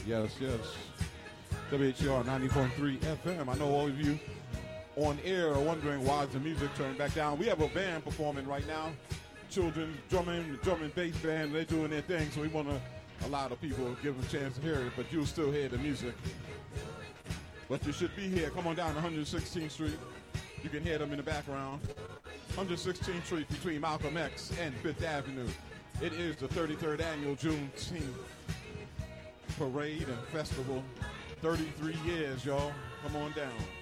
Yes, yes. WHR 94.3 FM. I know all of you on air are wondering why is the music turned back down. We have a band performing right now. Children drumming, drum and bass band. They're doing their thing, so we want to allow the people, give them a chance to hear it, but you'll still hear the music. But you should be here. Come on down to 116th Street. You can hear them in the background. 116th Street between Malcolm X and 5th Avenue. It is the 33rd annual Juneteenth parade and festival. 33 years, y'all. Come on down.